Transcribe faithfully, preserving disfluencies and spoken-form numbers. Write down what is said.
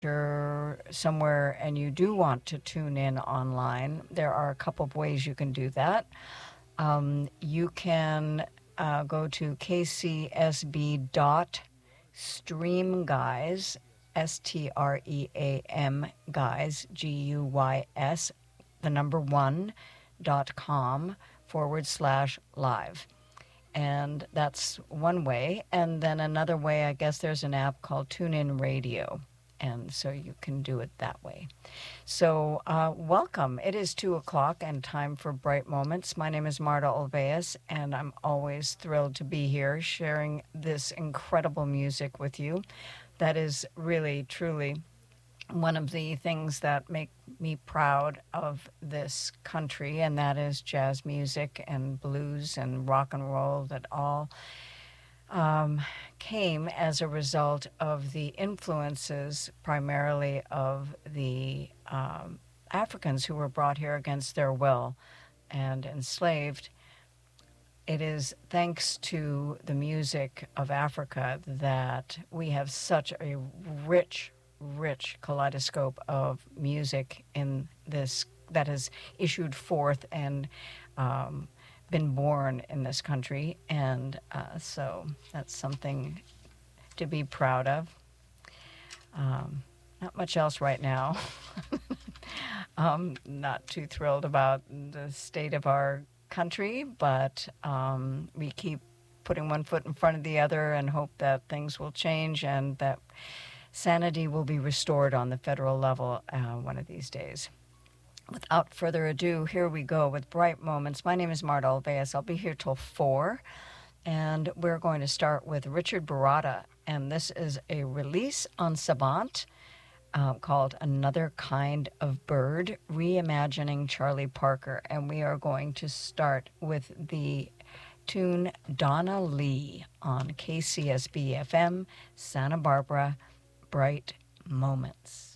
you're somewhere and you do want to tune in online, there are a couple of ways you can do that. Um, you can uh, go to k c s b dot stream guys, S T R E A M guys, G U Y S, the number one, dot com forward slash live. And that's one way. And then another way, I guess there's an app called TuneIn Radio. And so you can do it that way. So uh, welcome. It is two o'clock and time for Bright Moments. My name is Marta Olveas, and I'm always thrilled to be here sharing this incredible music with you. That is really, truly one of the things that make me proud of this country, and that is jazz music and blues and rock and roll that all um, came as a result of the influences primarily of the um, Africans who were brought here against their will and enslaved. It is thanks to the music of Africa that we have such a rich, rich kaleidoscope of music in this that has issued forth and um, been born in this country, and uh, so that's something to be proud of. Um, not much else right now. um, not too thrilled about the state of our country, but um, we keep putting one foot in front of the other and hope that things will change and that sanity will be restored on the federal level uh, one of these days. Without further ado, here we go with Bright Moments. My name is Marta Olveas. I'll be here till four, and we're going to start with Richard Baratta, and this is a release on Savant uh, called Another Kind of Bird, reimagining Charlie Parker, and we are going to start with the tune Donna Lee on K C S B F M, Santa Barbara, Bright Moments.